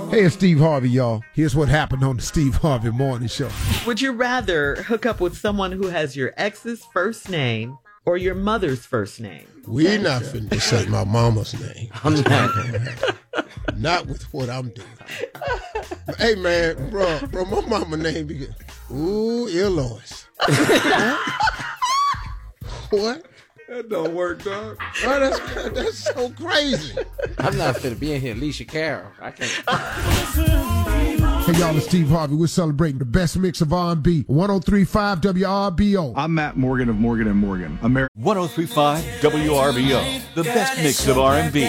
Hey, it's Steve Harvey, y'all. Here's what happened on the Steve Harvey Morning Show. Would you rather hook up with someone who has your ex's first name or your mother's first name? We're not finna say my mama's name. I'm not. Not with what I'm doing. Hey, man, bro, my mama name be good. Ooh, Eloise. What? That don't work, dog. Oh, that's so crazy. I'm not finna be in here, Alicia Carroll. I can't. Hey, y'all, it's Steve Harvey. We're celebrating the best mix of R&B. 103.5 WRBO. I'm Matt Morgan of Morgan & Morgan. 103.5 WRBO, the best mix of R&B.